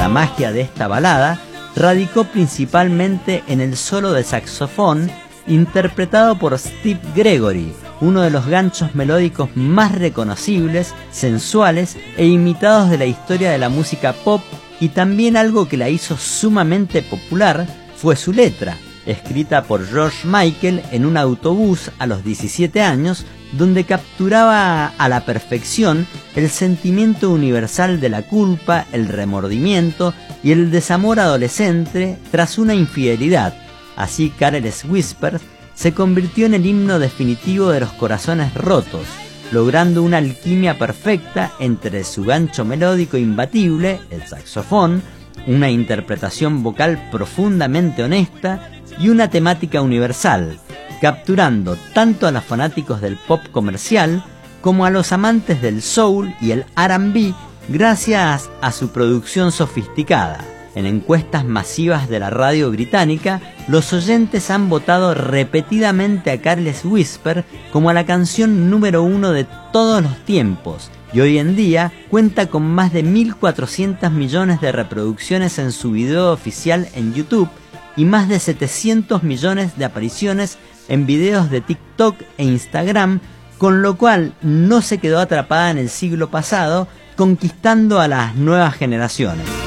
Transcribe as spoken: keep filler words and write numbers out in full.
la magia de esta balada radicó principalmente en el solo de saxofón interpretado por Steve Gregory, uno de los ganchos melódicos más reconocibles, sensuales e imitados de la historia de la música pop, y también algo que la hizo sumamente popular fue su letra, escrita por George Michael en un autobús a los diecisiete años, donde capturaba a la perfección el sentimiento universal de la culpa, el remordimiento y el desamor adolescente tras una infidelidad. Así, Careless Whisper se convirtió en el himno definitivo de los corazones rotos, logrando una alquimia perfecta entre su gancho melódico imbatible, el saxofón, una interpretación vocal profundamente honesta y una temática universal, capturando tanto a los fanáticos del pop comercial como a los amantes del soul y el R and B gracias a su producción sofisticada. En encuestas masivas de la radio británica, los oyentes han votado repetidamente a Careless Whisper como a la canción número uno de todos los tiempos, y hoy en día cuenta con más de mil cuatrocientos millones de reproducciones en su video oficial en YouTube y más de setecientos millones de apariciones en videos de TikTok e Instagram, con lo cual no se quedó atrapada en el siglo pasado, conquistando a las nuevas generaciones.